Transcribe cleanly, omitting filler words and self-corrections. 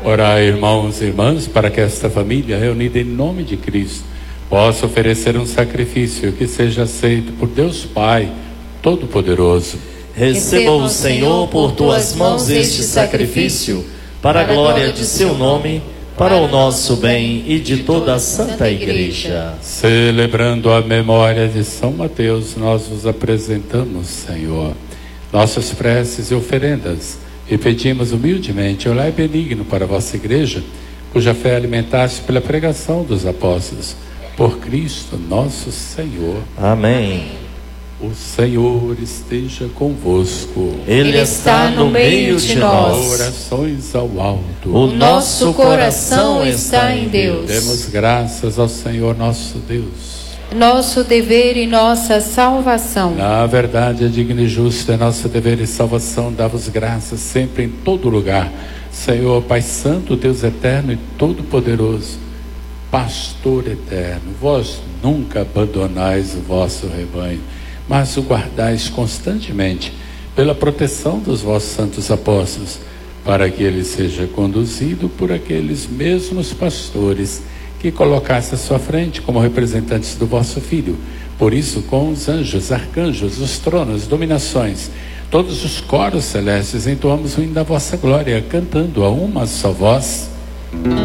Orai, irmãos e irmãs, para que esta família, reunida em nome de Cristo, possa oferecer um sacrifício que seja aceito por Deus Pai Todo-Poderoso. Receba o Senhor por tuas mãos este sacrifício, para a glória de seu nome, para o nosso bem e de toda a Santa Igreja. Celebrando a memória de São Mateus, nós vos apresentamos, Senhor, nossas preces e oferendas, e pedimos humildemente, olhai benigno para a vossa Igreja, cuja fé alimentaste pela pregação dos apóstolos, por Cristo nosso Senhor. Amém. O Senhor esteja convosco. Ele está no meio de nós. Orações ao alto. O nosso coração está em Deus. Demos graças ao Senhor nosso Deus. Nosso dever e nossa salvação. Na verdade, é digno e justo, é nosso dever e salvação, dar-vos graças sempre em todo lugar. Senhor, Pai Santo, Deus eterno e todo-poderoso, Pastor eterno, vós nunca abandonais o vosso rebanho, mas o guardais constantemente pela proteção dos vossos santos apóstolos, para que ele seja conduzido por aqueles mesmos pastores que colocaste à sua frente como representantes do vosso Filho. Por isso, com os anjos, arcanjos, os tronos, dominações, todos os coros celestes, entoamos o hino da vossa glória, cantando a uma só voz.